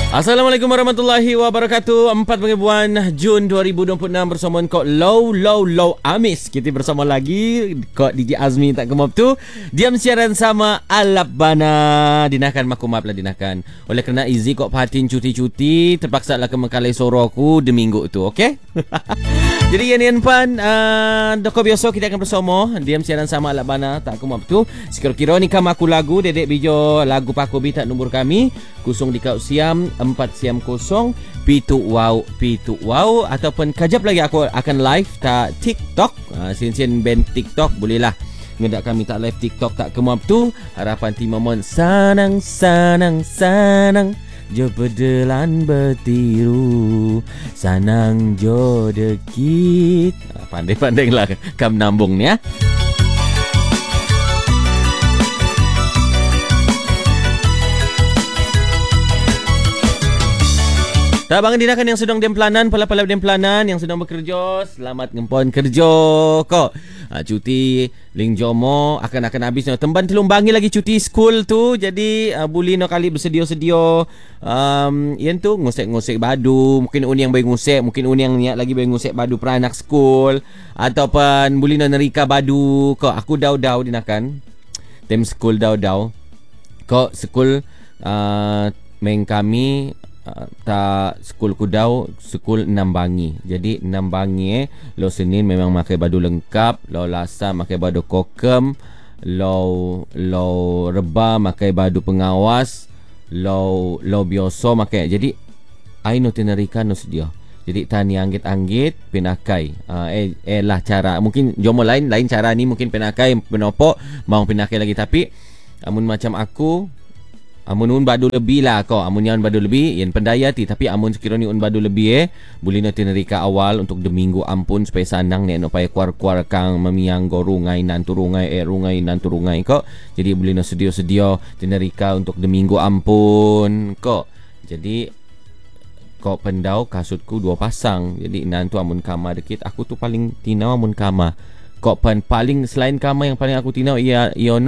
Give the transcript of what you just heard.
Assalamualaikum warahmatullahi wabarakatuh. 4 bulan Jun 2026 bersama kau Low Amis. Kita bersama lagi kau DJ Azmi tak kemap tu. Diam siaran sama Alap Bana. Dinakan makumap lah dinakan. Oleh kerana izi kau perhatiin cuti-cuti, terpaksa lah kemekalai soro aku di minggu tu, okey? Jadi yan pan doko biasa kita akan bersama diam siaran sama Alap Bana tak kemap tu. Sekira-kira ni kam aku lagu dedek bijo lagu pakobi tak nombor kami kusung di kau siam 4 siam kosong pitu wow ataupun kajap lagi aku akan live tak TikTok sin band TikTok bolehlah ngedak kami tak live TikTok tak kemap tu harapan timamon sanang jo bedelan bertiru sanang jo dekit pandai-pandai lah kam nambung ni ya. Tak bangun dinakan yang sedang diam pelanan, pala-pala diam pelanan yang sedang bekerja, selamat ngempon kerja kok. Cuti ling jomo akan habis. Temban telung bangi lagi cuti school tu. Jadi buli no kali bersedia-sedia yang tu ngusek-ngusek badu. Mungkin uni yang bayi ngusek, mungkin uni yang niat lagi bayi ngusek badu peranak school ataupun buli no nerika badu kok. Aku dau-dau dinakan. Tem school dau-dau. Kok school meng kami tak school kudau school 6 bangi. Jadi 6 bangi lo Senin memang pakai baju lengkap, lo Lasa pakai baju kokem, lo Reba pakai baju pengawas, lo biasa pakai. Jadi ai no tenerikan no sedia. Jadi tani anggit-anggit pinakai. Lah cara mungkin jomo lain cara ni mungkin pinakai penopo mau pinakai lagi tapi amun macam aku amun un badu lebih lah kau. Amun yang badu lebih yang pendaya ti tapi amun sekiranya un badu lebih boleh nanti nerika awal untuk de minggu ampun supaya sanang ni no paya kuar-kuar kang memiang go rungai nantu rungai nantu rungai kau. Jadi boleh no sedia-sedia nerika untuk de minggu ampun kau. Jadi kau pendau kasutku 2 pasang. Jadi nantu amun kama dekit aku tu paling tinau amun kama. Kau paling selain kama yang paling aku tinau ia